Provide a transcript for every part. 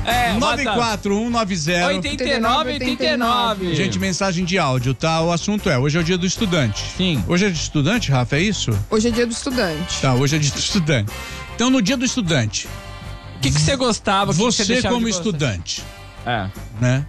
94190 89. Gente, mensagem de áudio, tá? O assunto hoje é o dia do estudante. Sim. Hoje é de estudante, Rafa, é isso? Hoje é dia do estudante. Tá, hoje é dia do estudante. Então, no dia do estudante, O que você gostava? você como estudante, né?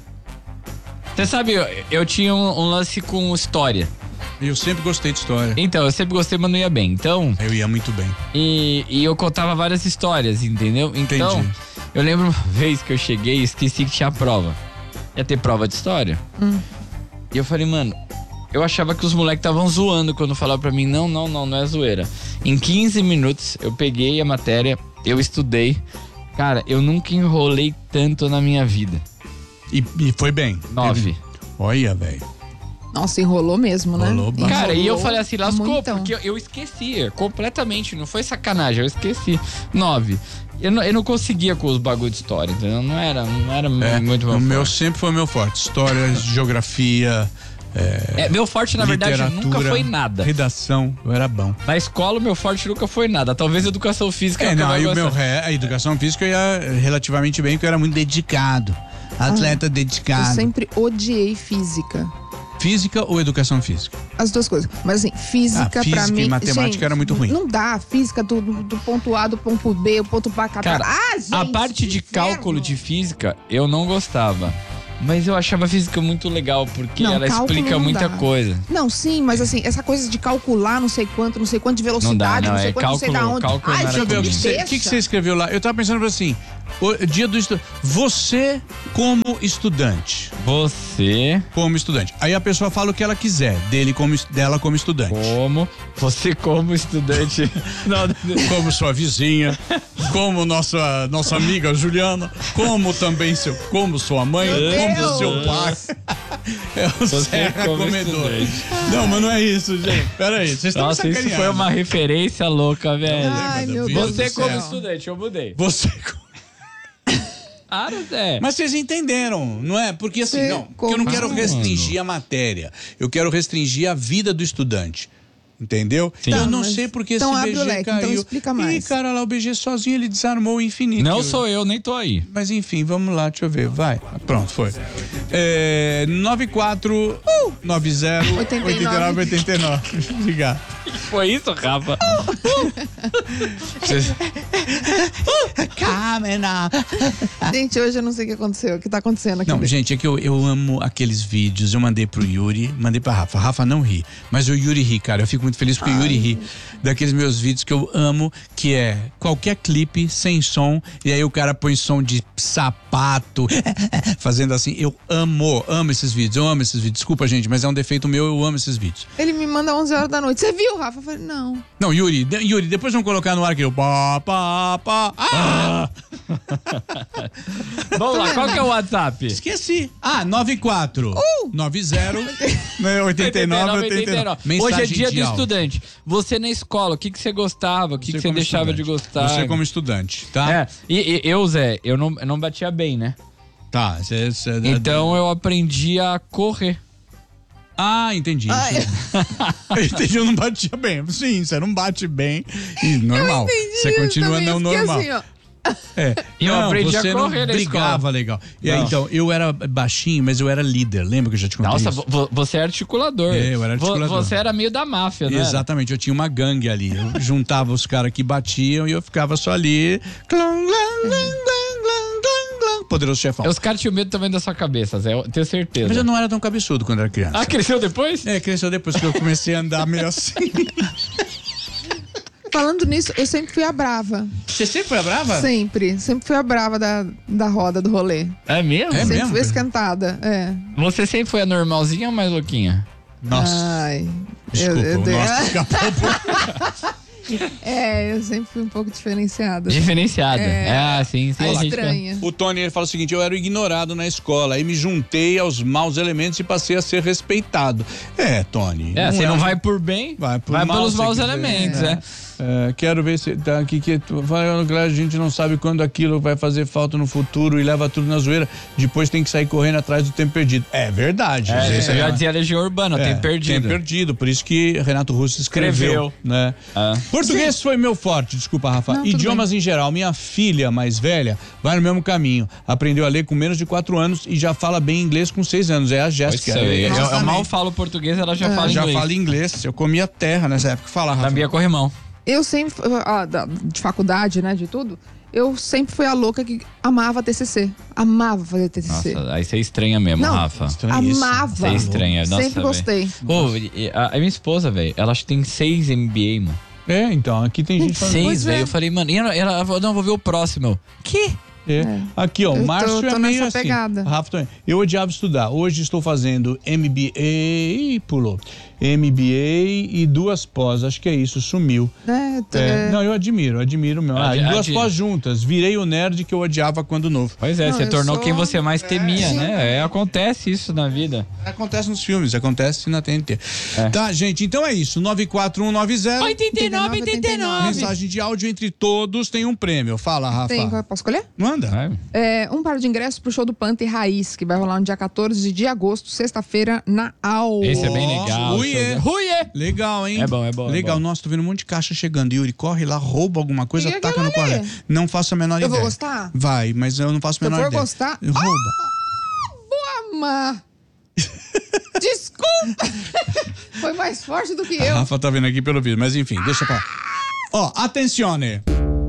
Você sabe, eu tinha um lance com história. Eu sempre gostei de história. Então, eu sempre gostei, mas não ia bem. Então, Eu ia muito bem. e eu contava várias histórias, entendeu? Então, Entendi. eu lembro uma vez que eu cheguei e esqueci que tinha prova. Ia ter prova de história. E eu falei, mano, eu achava que os moleques estavam zoando quando falavam pra mim, não é zoeira. Em 15 minutos, eu peguei a matéria, eu estudei. Cara, eu nunca enrolei tanto na minha vida. E foi bem. 9. Olha, velho. Nossa, enrolou mesmo, né? Enrolou bastante. Cara, e eu falei assim, lascou, Muitão. porque eu esquecia completamente, não foi sacanagem, eu esqueci. 9. Eu não conseguia com os bagulho de história, entendeu? Não era muito O meu forte. sempre foi meu forte. História, geografia, Meu forte, na verdade, literatura, nunca foi nada. redação, eu era bom. Na escola, o meu forte nunca foi nada. Talvez educação física. Aí a educação física eu ia relativamente bem, porque eu era muito dedicado. Atleta Eu dedicado. sempre odiei física. Física ou educação física? As duas coisas. Mas assim, física física pra mim. e matemática gente, era muito ruim. Não dá. Física do ponto A, do ponto B, o ponto B, Cara, gente, a parte de inferno. cálculo de física, eu não gostava. Mas eu achava a física muito legal, porque Não, ela cálculo explica não muita dá. coisa. Não, sim, mas assim, essa coisa de calcular não sei quanto de velocidade, não, não sei é quanto, não sei da cálculo- onde. cálculo Ai, não era gente, comigo. me O que deixa. você escreveu lá? Eu tava pensando assim, o dia do estudante. Você como estudante. Como estudante. Aí a pessoa fala o que ela quiser, dela como estudante. Você como estudante. Como sua vizinha, como nossa amiga Juliana, como também como sua mãe, como Deus. seu pai. É o Você Serra como Comedor. estudante. Não, mas não é isso, gente. Pera aí, vocês estão me Nossa, isso sacaneando. foi uma referência louca, velho. Ai, meu Você Deus Você do como céu. estudante, eu mudei. Você... Zé. Mas vocês entenderam, não é? Porque assim, Você não, porque eu não quero como? restringir a matéria. Eu quero restringir a vida do estudante. Entendeu? Sim. Eu Tá, não mas sei porque então esse abre o BG leque, caiu. então explica mais. Ih, cara, lá o BG sozinho, ele desarmou o infinito. Não sou eu, nem tô aí. Mas enfim, vamos lá, deixa eu ver, vai. Pronto, foi. 94 90 89 89. Obrigado. Foi isso, Rafa? Câmera. Gente, hoje eu não sei o que aconteceu. O que tá acontecendo aqui? Não, gente, é que eu amo aqueles vídeos. Eu mandei pro Yuri, mandei pra Rafa. Rafa não ri, mas o Yuri ri, cara. Eu fico muito feliz porque o Yuri ri daqueles meus vídeos que eu amo, que é qualquer clipe sem som, e aí o cara põe som de sapato, fazendo assim. Eu amo esses vídeos, Desculpa, gente, mas é um defeito meu, eu amo esses vídeos. Ele me manda 11 horas da noite. Você viu, Rafa? Eu falei, não. Não, Yuri, depois vamos colocar no ar que eu pá. Vamos lá, qual que é o WhatsApp? Esqueci. 94 90 89 89. Hoje é dia de do áudio. estudante. Você na escola, o que você gostava? O que você como deixava de estudante. gostar? Você como estudante, tá? É, e eu, Zé, eu não batia bem, né? Tá. Então eu aprendi a correr. Entendi. Ai. Eu entendi, eu não batia bem. Sim, você não bate bem. E normal. Você continua também não fiquei normal. assim, ó. Eu aprendi a você correr não na brigava escola. legal. E aí, Não. então, eu era baixinho, mas eu era líder. Lembra que eu já te contei Nossa, isso? você é articulador. É, eu era articulador. Você era meio da máfia, né? Exatamente, eu tinha uma gangue ali. Eu juntava os caras que batiam e eu ficava só ali. Poderoso chefão. Os caras tinham medo também da sua cabeça, Zé, eu tenho certeza. Mas eu não era tão cabeçudo quando era criança. Cresceu depois? Cresceu depois que eu comecei a andar meio assim. Falando nisso, eu sempre fui a brava. Você sempre foi a brava? Sempre fui a brava da roda, do rolê. É mesmo? É Sempre mesmo? fui escantada, Você sempre foi a normalzinha ou mais louquinha? Nossa. Ai, Desculpa, eu nossa, escapou um pouco. eu sempre fui um pouco diferenciada. Diferenciada. É. Sim. A a gente- estranha. O Tony ele fala o seguinte: eu era ignorado na escola, aí me juntei aos maus elementos e passei a ser respeitado. Tony. Você não vai por bem, Vai por vai mal, pelos se maus quiser. elementos, Quero ver se tá aqui que a gente não sabe quando aquilo vai fazer falta no futuro e leva tudo na zoeira. Depois tem que sair correndo atrás do tempo perdido. É verdade. Você já dizia a Legião Urbana, tempo perdido. Tempo perdido, por isso que Renato Russo escreveu. Né? Português foi meu forte, desculpa, Rafa. Não, idiomas em geral. Minha filha mais velha vai no mesmo caminho. Aprendeu a ler com menos de 4 anos e já fala bem inglês com 6 anos. É a Jéssica. Eu mal falo português, ela já fala inglês. Já fala inglês. Eu comia terra nessa época. Fala, Rafa. Sabia corrimão. Eu sempre, de faculdade, né, de tudo, eu sempre fui a louca que amava TCC. Amava fazer TCC. Nossa, aí você estranha mesmo, Não, Rafa. Amava. Você estranha. Nossa, sempre gostei. Pô, a minha esposa, velho, ela acho que tem 6 MBA, mano. Então, aqui tem gente falando. 6, velho. Eu falei, mano, e ela falou, não, vou ver o próximo. Eu, que? Aqui, ó, o Márcio é meio assim. Pegada. Rafa também. Eu odiava estudar. Hoje estou fazendo MBA. Pulou. MBA e 2 pós. Acho que é isso, sumiu. Não, eu admiro mesmo. E 2 pós juntas. Virei o nerd que eu odiava quando novo. Pois é, você tornou quem você mais temia, né? Acontece isso na vida. Acontece nos filmes, acontece na TNT. Tá, gente, então é isso. 94190 89. Mensagem de áudio entre todos tem um prêmio. Fala, Rafa. Posso escolher? Manda. Um par de ingressos pro show do Panther Raiz, que vai rolar no dia 14 de agosto, sexta-feira, na AU. Esse é bem legal. Ruiê. Legal, hein? É bom. Legal. Nossa, tô vendo um monte de caixa chegando. Yuri, corre lá, rouba alguma coisa, taca no correio. Não faço a menor ideia. Eu vou gostar? Vai, mas eu não faço a menor ideia. Eu vou gostar? Rouba. Boa, Má. Desculpa. Foi mais forte do que eu. A Rafa tá vendo aqui pelo vídeo, mas enfim, deixa pra lá. Ó, atencione.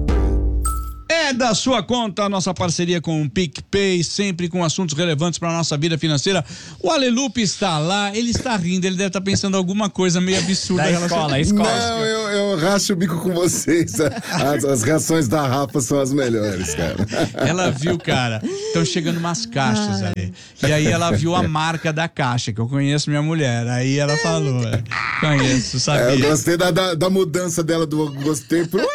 É da sua conta a nossa parceria com o PicPay, sempre com assuntos relevantes para a nossa vida financeira. O Alelupe está lá, ele está rindo, ele deve estar pensando alguma coisa meio absurda. Escola. Não, eu racho o bico com vocês. As reações da Rafa são as melhores, cara. Ela viu, cara, estão chegando umas caixas ali. E aí ela viu a marca da caixa, que eu conheço minha mulher. Aí ela falou, conheço, sabia. Eu gostei da mudança dela, gostei pro...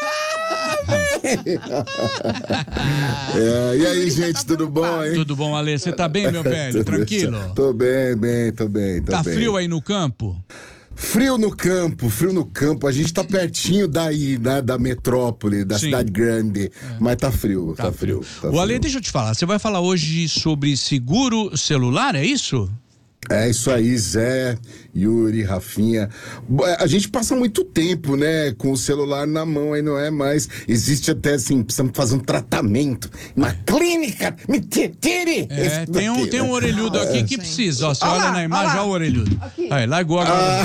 E aí, gente, tudo bom, hein? Tudo bom, Ale? Você tá bem, meu velho? Tranquilo? Tô bem, tô bem. Tá frio aí no campo? Frio no campo. A gente tá pertinho daí, né, da metrópole, da cidade grande. Mas tá frio, tá frio. O Ale, deixa eu te falar, você vai falar hoje sobre seguro celular, é isso? É isso aí, Zé, Yuri, Rafinha. A gente passa muito tempo, né, com o celular na mão, aí não é mais. Existe até assim, precisamos fazer um tratamento na clínica. Me tire! Tem um orelhudo aqui que precisa. Ó, você olha na imagem, olha o orelhudo. Aí, largou agora.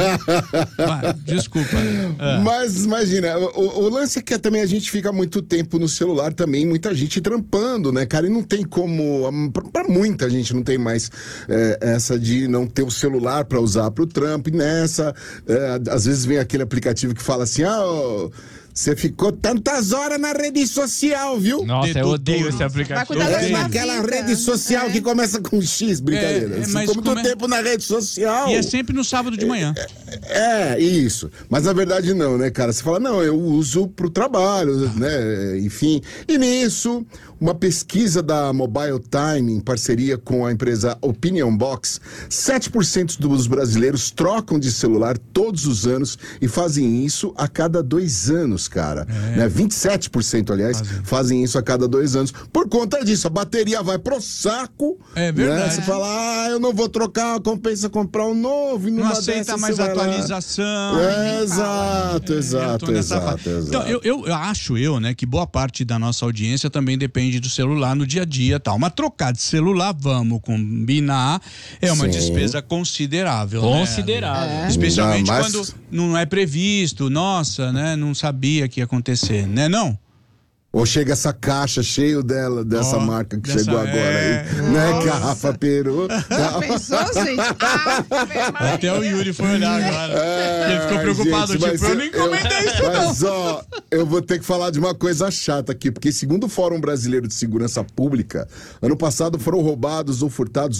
Desculpa. Mas imagina, o lance é que também a gente fica muito tempo no celular também, muita gente trampando, né, cara? E não tem como, pra muita gente não tem mais essa de não ter o celular para usar para o trampo. E nessa, às vezes vem aquele aplicativo que fala assim, você ficou tantas horas na rede social, viu? Nossa, eu odeio esse aplicativo. Aquela rede social que começa com X, brincadeira. Você ficou muito tempo na rede social. E é sempre no sábado de manhã. Isso. Mas na verdade não, né, cara? Você fala, não, eu uso pro trabalho, né? Enfim. E nisso, uma pesquisa da Mobile Time, em parceria com a empresa Opinion Box, 7% dos brasileiros trocam de celular todos os anos e fazem isso a cada 2 anos, cara. Né? 27%, aliás, fazem isso a cada 2 anos. Por conta disso, a bateria vai pro saco. É verdade. Né? Você fala, eu não vou trocar, compensa comprar um novo. E não aceita mais atualização. Exato. Então, eu acho, né, que boa parte da nossa audiência também depende do celular no dia a dia e tal. Mas trocar de celular, vamos combinar, é uma despesa considerável. Considerável. Especialmente quando não é previsto, nossa, né, não sabia que ia acontecer, né, não? Ou chega essa caixa cheio dessa marca que chegou agora aí. Né, que a Rafa Peru. Pensou, gente? Até o Yuri foi olhar agora. Ele ficou preocupado, gente, eu nem comentei isso não. Mas, eu vou ter que falar de uma coisa chata aqui, porque segundo o Fórum Brasileiro de Segurança Pública, ano passado foram roubados ou furtados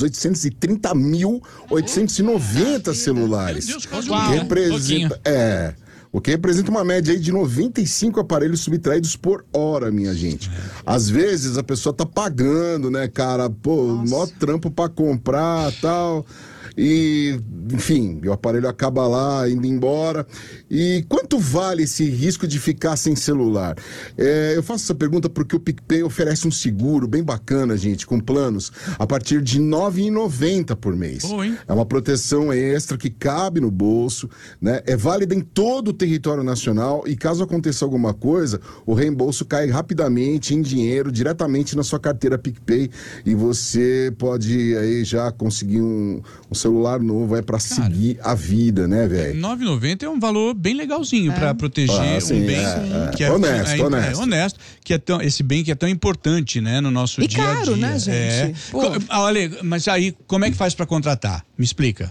830.890 celulares. Meu Deus, quase o que representa uma média aí de 95 aparelhos subtraídos por hora, minha gente. Às vezes a pessoa tá pagando, né, cara? Pô, mó trampo pra comprar e tal. e, enfim, o aparelho acaba lá, indo embora. E quanto vale esse risco de ficar sem celular? Eu faço essa pergunta porque o PicPay oferece um seguro bem bacana, gente, com planos a partir de R$ 9,90 por mês. É uma proteção extra que cabe no bolso, né? É válida em todo o território nacional e caso aconteça alguma coisa, o reembolso cai rapidamente em dinheiro, diretamente na sua carteira PicPay, e você pode aí já conseguir um celular novo para seguir a vida, né, velho? R$ 9,90 é um valor bem legalzinho para proteger sim, um bem que é honesto, que é tão, esse bem que é tão importante, né, no nosso dia a dia. E caro, né, gente? Ale, mas aí como é que faz para contratar? Me explica.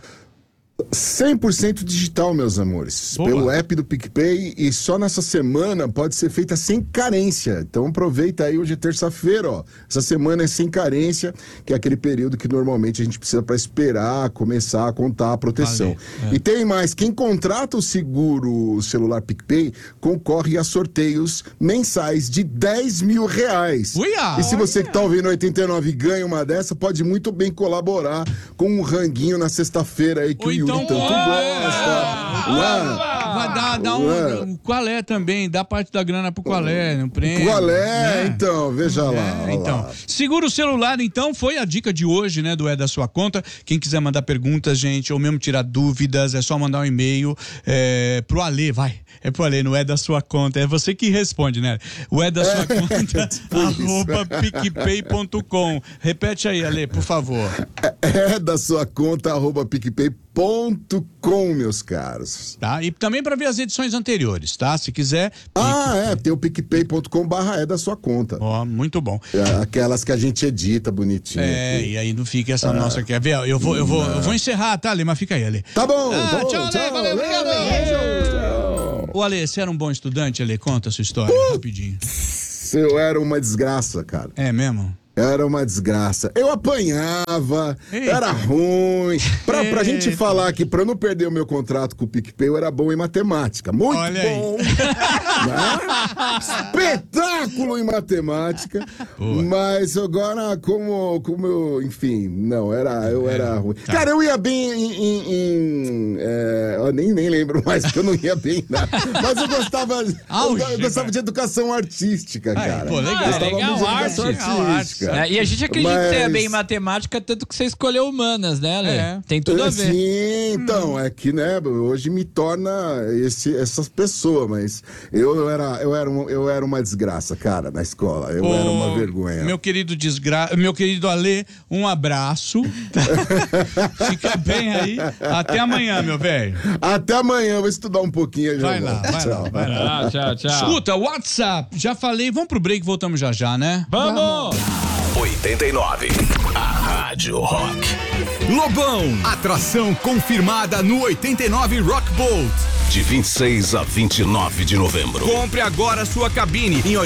100% digital, meus amores. Boa. Pelo app do PicPay, e só nessa semana pode ser feita sem carência. Então aproveita aí, hoje é terça-feira, ó. Essa semana é sem carência, que é aquele período que normalmente a gente precisa para esperar começar a contar a proteção. E tem mais, quem contrata o seguro celular PicPay concorre a sorteios mensais de R$10 mil. Uia! E se você que tá ouvindo 89 ganha uma dessa, pode muito bem colaborar com um ranguinho na sexta-feira aí que o Yuri tanto gosta. Vai dar um qual é também, dá parte da grana pro qual é, no prêmio. Qual é, então, veja lá. Então, segura o celular, então, foi a dica de hoje, né, do É da Sua Conta. Quem quiser mandar perguntas, gente, ou mesmo tirar dúvidas, é só mandar um e-mail pro Ale, vai. É pro Ale, não é da sua conta, é você que responde, né? O É da Sua Conta, @picpay.com. Repete aí, Ale, por favor. É da sua conta, @picpay.com, meus caros. Tá? E também para ver as edições anteriores, tá? Se quiser. Tem o picpay.com/é da sua conta. Ó, muito bom. Aquelas que a gente edita bonitinho. E aí não fica essa nossa aqui. Eu vou encerrar, tá, Ale? Mas fica aí, Ale. Tá bom. Tchau, Ale. Valeu, obrigado. Ô, Ale, você era um bom estudante, Ale? Conta a sua história, rapidinho. Eu era uma desgraça, cara. É mesmo? Era uma desgraça. Eu apanhava, era ruim. Pra gente falar aqui, pra eu não perder o meu contrato com o PicPay, eu era bom em matemática. Muito bom. Né? Espetáculo em matemática. Mas agora, como eu, enfim, não, eu era ruim. Tá. Cara, eu ia bem eu nem lembro mais que eu não ia bem em nada. Mas eu gostava de educação artística, cara. Pô, legal. Gostava muito de educação artística. E a gente acredita que você é bem em matemática, tanto que você escolheu humanas, né, Ale? Tem tudo a ver. Sim, então, é que, né, hoje me torna essas pessoas, mas eu era uma desgraça, cara, na escola. Eu era uma vergonha. Meu querido Ale, um abraço. Fica bem aí. Até amanhã, meu velho. Até amanhã, vou estudar um pouquinho. Vai lá. Tchau. Escuta, WhatsApp, já falei, vamos pro break, voltamos já, né? Vamos! 89, a Rádio Rock. Lobão, atração confirmada no 89 Rock Boat. De 26 a 29 de novembro. Compre agora sua cabine em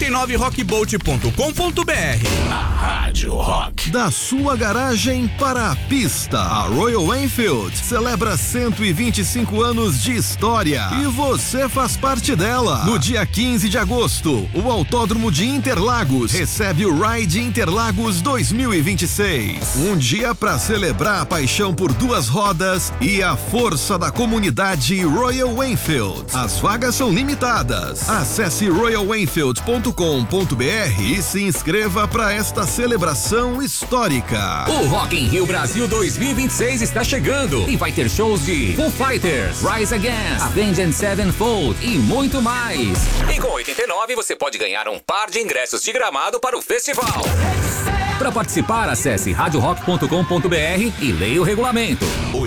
89rockboat.com.br. A Rádio Rock. Da sua garagem para a pista, a Royal Enfield celebra 125 anos de história e você faz parte dela. No dia 15 de agosto, o Autódromo de Interlagos recebe o Ride Interlagos 2026. Um dia para celebrar a paixão por duas rodas e a força da comunidade Royal Enfield. As vagas são limitadas. Acesse royalenfield.com.br e se inscreva para esta celebração histórica. O Rock in Rio Brasil 2026 está chegando e vai ter shows de Foo Fighters, Rise Against, Avenged Sevenfold e muito mais. E com 89 você pode ganhar um par de ingressos de gramado para o festival. Para participar, acesse radiorock.com.br e leia o regulamento.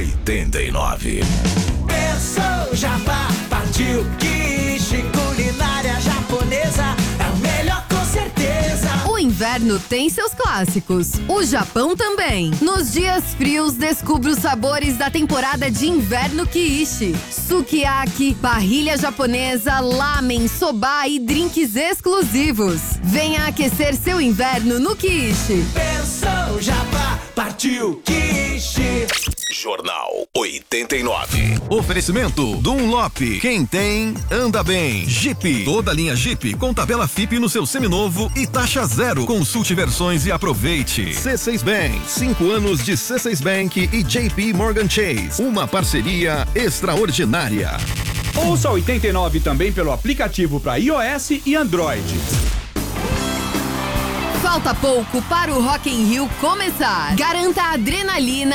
89. Pensou, Jabá, partiu, quiche, culinária japonesa, é o melhor com certeza. O inverno tem seus clássicos, o Japão também. Nos dias frios, descubra os sabores da temporada de inverno Kiishi. Sukiyaki, parrilha japonesa, lamen, soba e drinks exclusivos. Venha aquecer seu inverno no Kiishi. Pensou, Jabá, partiu, quiche. Jornal 89. Oferecimento Dunlop. Quem tem, anda bem. Jeep. Toda linha Jeep com tabela FIP no seu seminovo e taxa zero. Consulte versões e aproveite. C6 Bank. 5 anos de C6 Bank e JP Morgan Chase. Uma parceria extraordinária. Ouça 89 também pelo aplicativo para iOS e Android. Falta pouco para o Rock in Rio começar. Garanta a adrenalina